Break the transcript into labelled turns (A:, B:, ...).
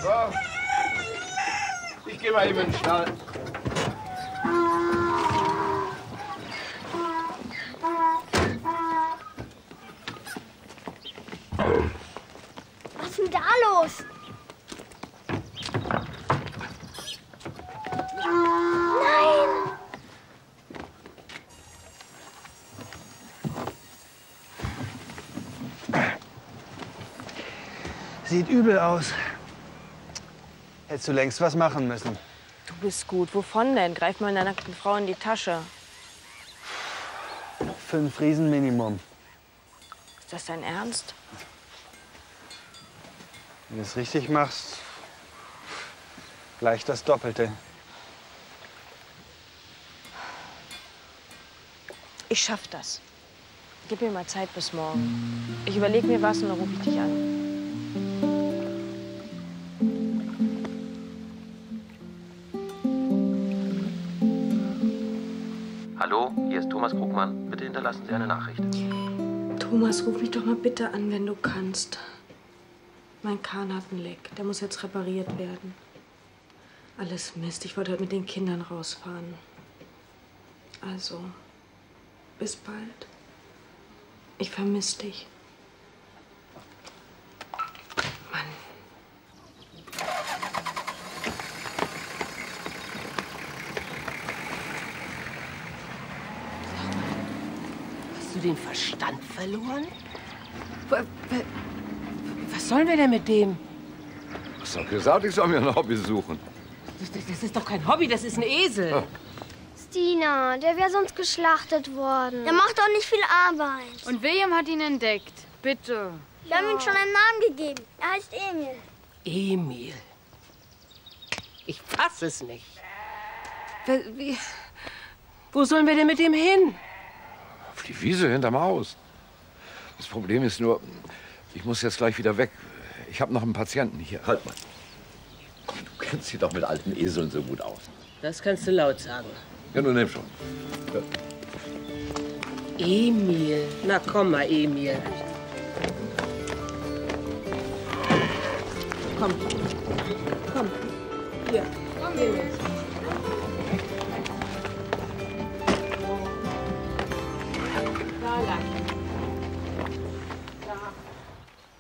A: So. Ich gehe mal eben in den Stall.
B: Was ist denn da los? Nein!
C: Sieht übel aus. Hättest du längst was machen müssen.
D: Du bist gut. Wovon denn? Greif mal einer nackten Frau in die Tasche.
C: 5 Riesen Minimum.
D: Ist das dein Ernst?
C: Wenn du es richtig machst, gleich das Doppelte.
D: Ich schaff das. Gib mir mal Zeit bis morgen. Ich überlege mir was und dann rufe ich dich an.
E: Hallo, hier ist Thomas Krugmann. Bitte hinterlassen Sie eine Nachricht.
D: Thomas, ruf mich doch mal bitte an, wenn du kannst. Mein Kahn hat ein Leck. Der muss jetzt repariert werden. Alles Mist. Ich wollte heute mit den Kindern rausfahren. Also, bis bald. Ich vermisse dich. Mann.
F: Hast du den Verstand verloren? Was sollen wir denn mit dem?
A: Hast doch gesagt, ich soll mir ein Hobby suchen.
F: Das ist doch kein Hobby, das ist ein Esel.
A: Ja.
B: Stina, der wäre sonst geschlachtet worden. Der macht doch nicht viel Arbeit.
G: Und William hat ihn entdeckt. Bitte.
B: Wir haben ihm schon einen Namen gegeben. Er heißt Emil.
F: Emil. Ich fass es nicht. Wo sollen wir denn mit dem hin?
A: Auf die Wiese hinterm Haus. Das Problem ist nur, ich muss jetzt gleich wieder weg. Ich habe noch einen Patienten hier.
E: Halt mal. Du kennst dich doch mit alten Eseln so gut aus.
F: Das kannst du laut sagen.
A: Ja, nun nimm schon. Ja.
F: Emil. Na komm mal, Emil. Komm. Komm. Hier. Komm, Emil.